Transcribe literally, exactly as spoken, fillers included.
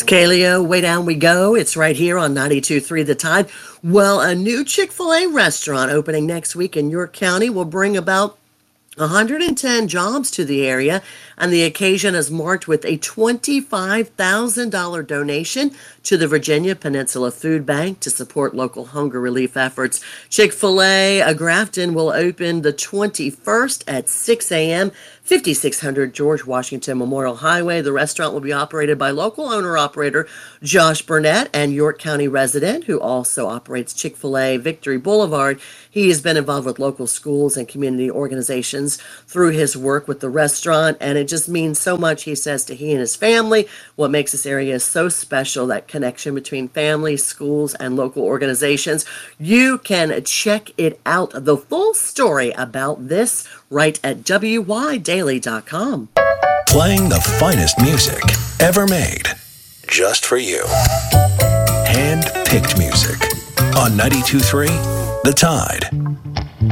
Kaleo, way down we go. It's right here on ninety-two point three The Tide. Well, a new Chick-fil-A restaurant opening next week in York County will bring about one hundred ten jobs to the area, and the occasion is marked with a twenty-five thousand dollars donation to the Virginia Peninsula Food Bank to support local hunger relief efforts. Chick-fil-A uh, Grafton will open the twenty-first at six a.m., fifty-six hundred George Washington Memorial Highway. The restaurant will be operated by local owner-operator Josh Burnett and York County resident who also operates Chick-fil-A Victory Boulevard. He has been involved with local schools and community organizations through his work with the restaurant, and it just means so much, he says, to he and his family. What makes this area so special, that connection between families, schools, and local organizations. You can check it out, the full story about this, right at W Y daily dot com. Playing the finest music ever made, just for you. Hand-picked music on ninety-two point three The Tide.